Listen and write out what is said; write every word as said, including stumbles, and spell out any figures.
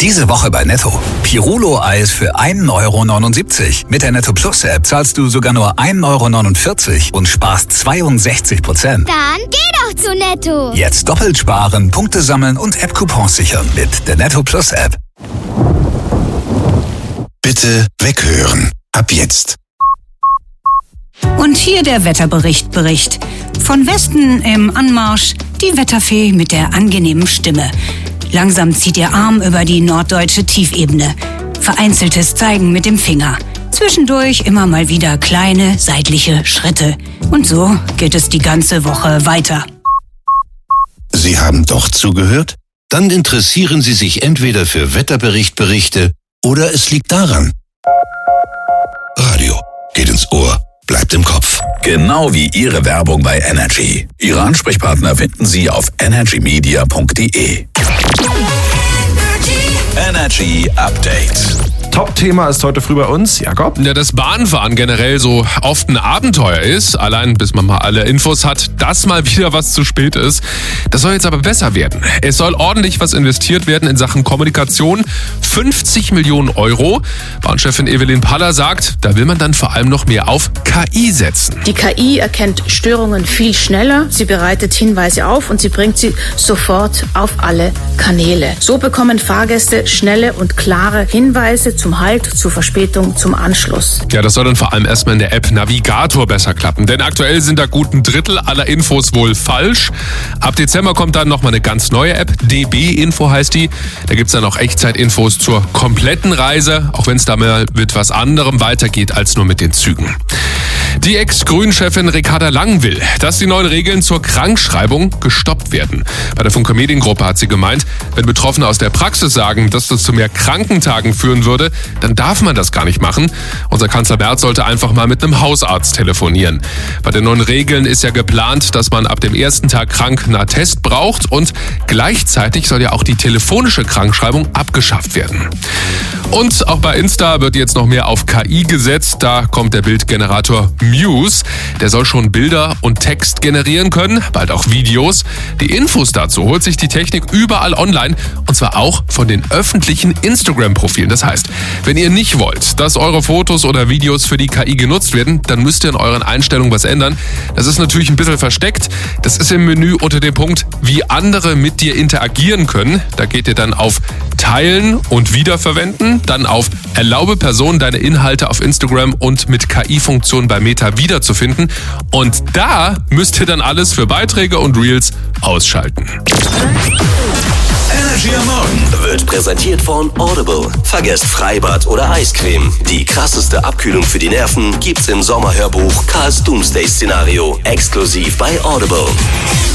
Diese Woche bei Netto. Pirulo-Eis für ein Euro neunundsiebzig. Mit der Netto Plus App zahlst du sogar nur ein Euro neunundvierzig und sparst zweiundsechzig Prozent. Dann geh doch zu Netto. Jetzt doppelt sparen, Punkte sammeln und App-Coupons sichern mit der Netto Plus App. Bitte weghören. Ab jetzt. Und hier der Wetterbericht Bericht. Von Westen im Anmarsch die Wetterfee mit der angenehmen Stimme. Langsam zieht ihr Arm über die norddeutsche Tiefebene. Vereinzeltes Zeigen mit dem Finger. Zwischendurch immer mal wieder kleine seitliche Schritte. Und so geht es die ganze Woche weiter. Sie haben doch zugehört? Dann interessieren Sie sich entweder für Wetterberichtberichte oder es liegt daran. Radio geht ins Ohr, bleibt im Kopf. Genau wie Ihre Werbung bei Energy. Ihre Ansprechpartner finden Sie auf energy media punkt de. Energy Update. Top-Thema ist heute früh bei uns, Jakob. Ja, dass Bahnfahren generell so oft ein Abenteuer ist, allein bis man mal alle Infos hat, dass mal wieder was zu spät ist. Das soll jetzt aber besser werden. Es soll ordentlich was investiert werden in Sachen Kommunikation. fünfzig Millionen Euro. Bahnchefin Evelyn Paller sagt, da will man dann vor allem noch mehr auf K I setzen. Die K I erkennt Störungen viel schneller, sie bereitet Hinweise auf und sie bringt sie sofort auf alle Kanäle. So bekommen Fahrgäste schnelle und klare Hinweise zum Halt, zur Verspätung, zum Anschluss. Ja, das soll dann vor allem erstmal in der App Navigator besser klappen, denn aktuell sind da gut ein Drittel aller Infos wohl falsch. Ab Dezember kommt dann nochmal eine ganz neue App, D B-Info heißt die. Da gibt's dann auch Echtzeitinfos zur kompletten Reise, auch wenn es da mal mit was anderem weitergeht als nur mit den Zügen. Die Ex-Grünen-Chefin Ricarda Lang will, dass die neuen Regeln zur Krankschreibung gestoppt werden. Bei der Funke Mediengruppe hat sie gemeint, wenn Betroffene aus der Praxis sagen, dass das zu mehr Krankentagen führen würde, dann darf man das gar nicht machen. Unser Kanzler Merz sollte einfach mal mit einem Hausarzt telefonieren. Bei den neuen Regeln ist ja geplant, dass man ab dem ersten Tag krank einen Attest braucht und gleichzeitig soll ja auch die telefonische Krankschreibung abgeschafft werden. Und auch bei Insta wird jetzt noch mehr auf K I gesetzt. Da kommt der Bildgenerator Muse. Der soll schon Bilder und Text generieren können, bald auch Videos. Die Infos dazu holt sich die Technik überall online und zwar auch von den öffentlichen Instagram-Profilen. Das heißt, wenn ihr nicht wollt, dass eure Fotos oder Videos für die K I genutzt werden, dann müsst ihr in euren Einstellungen was ändern. Das ist natürlich ein bisschen versteckt. Das ist im Menü unter dem Punkt, wie andere mit dir interagieren können. Da geht ihr dann auf Teilen und Wiederverwenden, dann auf Erlaube Personen deine Inhalte auf Instagram und mit K I-Funktionen bei Meta wiederzufinden. Und da müsst ihr dann alles für Beiträge und Reels ausschalten. Energy am Morgen wird präsentiert von Audible. Vergesst Freibad oder Eiscreme. Die krasseste Abkühlung für die Nerven gibt's im Sommerhörbuch Karls Doomsday-Szenario. Exklusiv bei Audible.